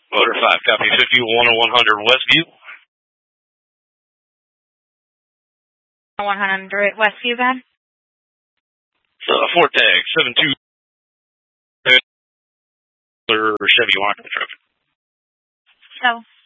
Motor 5, copy 510100 Westview. 100 Westview, Ben. Fort tag 72 Chevy Washington truck. So.